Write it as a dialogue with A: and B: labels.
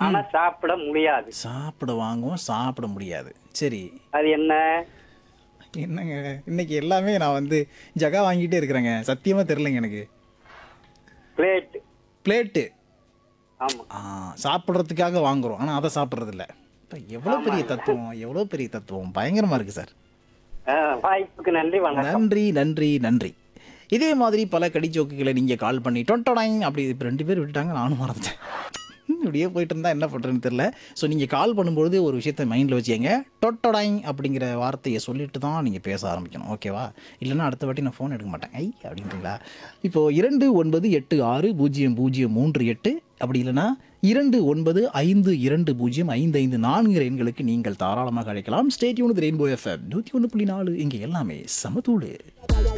A: ஆனா சாப்பிட முடியாது.
B: சாப்பிட வாங்குவோம், சாப்பிட முடியாது. சரி,
A: அது என்ன?
B: என்னங்க இன்னைக்கு எல்லாமே நான் வந்து ஜகா வாங்கிட்டே இருக்கிறேங்க. சத்தியமா தெரியலங்க எனக்கு.
A: பிளேட்.
B: பிளேட்டு.
A: ஆமா
B: சாப்பிட்றதுக்காக வாங்குறோம், ஆனால் அதை சாப்பிட்றது இல்லை. இப்போ எவ்வளோ பெரிய
A: ஆமாங்க.
B: தத்துவம், எவ்வளோ பெரிய தத்துவம், பயங்கரமாக இருக்குது சார்.
A: வாய்ப்புக்கு நன்றி, வணக்கம்.
B: நன்றி நன்றி நன்றி. இதே மாதிரி பல கடிச்சோக்குகளை நீங்கள் கால் பண்ணி டொட்டோடாங் அப்படி இப்போ 2 பேர் விட்டுட்டாங்க, நானும் மறந்துட்டேன். இப்படியே போயிட்டு இருந்தால் என்ன பண்ணுறதுன்னு தெரில. ஸோ நீங்கள் கால் பண்ணும்பொழுது ஒரு விஷயத்தை மைண்டில் வச்சுக்கங்க. டொட்டோடாங் அப்படிங்கிற வார்த்தையை சொல்லிட்டு தான் நீங்கள் பேச ஆரம்பிக்கணும், ஓகேவா? இல்லைன்னா அடுத்த வாட்டி நான் ஃபோன் எடுக்க மாட்டேன். அப்படின்றீங்களா? இப்போது 29860038 அப்படி இல்லைன்னா 2952205554 எண்களுக்கு நீங்கள் தாராளமாக அழைக்கலாம். Stay tuned with rainbow FM 101.4. இங்கே எல்லாமே சமதூளு.